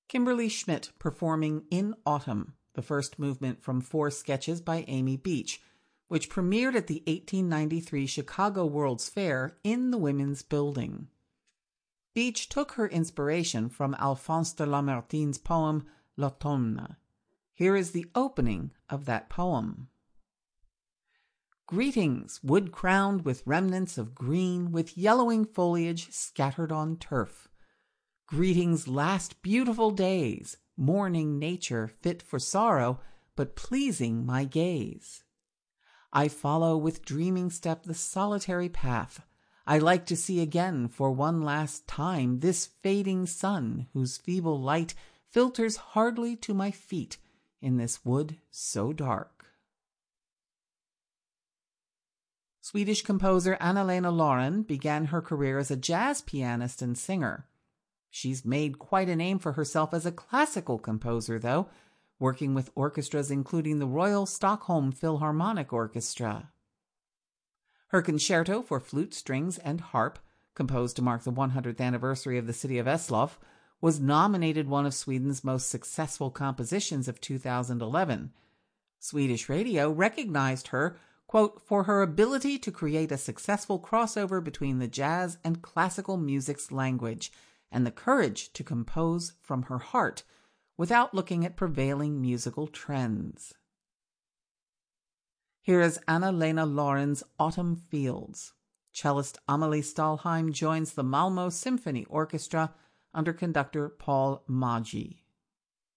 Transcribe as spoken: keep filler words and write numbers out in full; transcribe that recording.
Kimberly Schmidt performing In Autumn, the first movement from four sketches by Amy Beach, which premiered at the eighteen ninety-three Chicago World's Fair in the Women's Building. Beach took her inspiration from Alphonse de Lamartine's poem L'Automne. Here is the opening of that poem. Greetings, wood crowned with remnants of green, with yellowing foliage scattered on turf. Greetings, last beautiful days, mourning nature fit for sorrow, but pleasing my gaze. I follow with dreaming step the solitary path. I like to see again for one last time this fading sun whose feeble light filters hardly to my feet in this wood so dark. Swedish composer Anna-Lena Loren began her career as a jazz pianist and singer. She's made quite a name for herself as a classical composer, though, working with orchestras including the Royal Stockholm Philharmonic Orchestra. Her concerto for flute, strings, and harp, composed to mark the one hundredth anniversary of the city of Eslöv, was nominated one of Sweden's most successful compositions of two thousand eleven. Swedish radio recognized her, quote, for her ability to create a successful crossover between the jazz and classical music's language, and the courage to compose from her heart without looking at prevailing musical trends. Here is Anna-Lena Loren's Autumn Fields. Cellist Amelie Stahlheim joins the Malmö Symphony Orchestra under conductor Paul Maggi.